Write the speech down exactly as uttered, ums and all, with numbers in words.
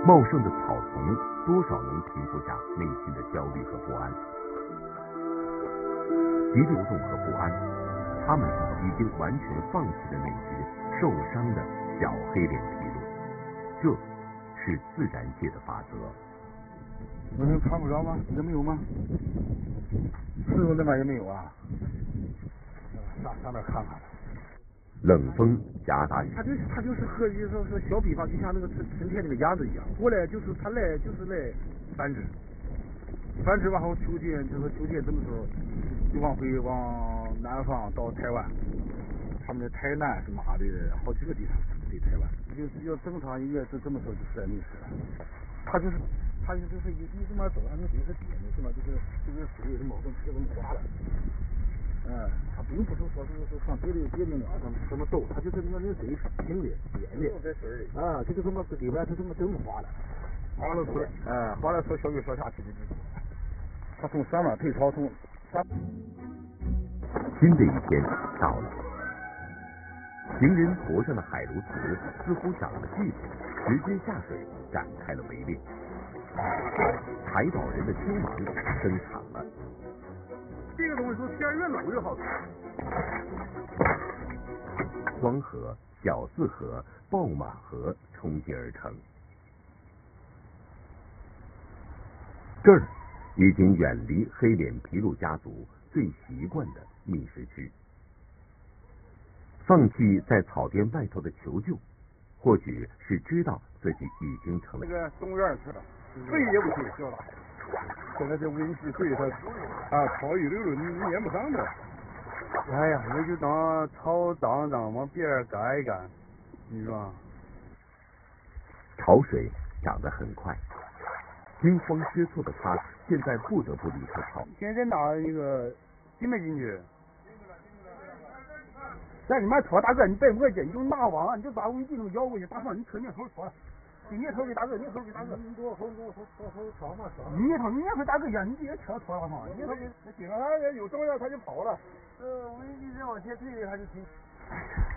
茂盛的草丛多少能平复下内心的焦虑和不安。急流动和不安，他们已经完全放弃了那只受伤的小黑脸琵鹭，这是自然界的法则。 我能看不着吗？也没有吗？石头那边也没有啊。上上那看看。 冷风夹杂雨， 它就是它就是和就是说小比方，就像那个春春天那个鸭子一样，过来就是它来就是来繁殖，繁殖完后秋天就是秋天这么时候就往回往南方到台湾，他们的台南是妈的好几个地方对台湾，就是要正常应该是这么说就实在没事了。它就是它就是一一这么走，它那水是瘪的，是吧？就是就是水是毛根吃这么滑了。嗯，它并不是说就是说像别的别的鸟什么什么走，它就是那那水是平的、扁的，啊，就是这么里边它这么这么滑的，滑了出来，哎，滑了出小鱼小虾吃的这种。它从山上退潮，从山。 新的一天到了，行人头上的海鸬鹚似乎长了记性，直接下水展开了围猎。海岛人的秋芒登场了。 这个东西说天越冷越好吃。 双河、小四河、豹马河冲击而成，这儿已经远离黑脸琵鹭家族最习惯的觅食区。放弃在草甸外头的求救，或许是知道自己已经成了。 那个动物园去了，水也不去，晓得。现在这温室水它啊，草一溜溜，你撵不上的。哎呀，那就当草当当往边儿干一干，你说？ 潮水涨得很快，惊慌失措的他现在不得不离开草。 现在拿一个进没进去？在里面戳，大哥，你别过去，你就拿网，你就把围巾都摇过去，大放你车面头戳。你捏头给大哥，捏头给大哥。你给我后给我后后后戳嘛戳。捏头捏头大哥呀，你别车戳了嘛。捏头给那顶上他有重量他就跑了。呃，围巾再往前退，他就停。